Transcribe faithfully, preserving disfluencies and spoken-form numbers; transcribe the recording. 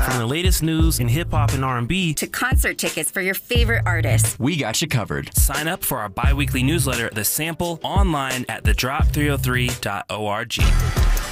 From the latest news in hip-hop and R and B to concert tickets for your favorite artists, we got you covered. Sign up for our bi-weekly newsletter, The Sample, online at the drop three oh three dot org.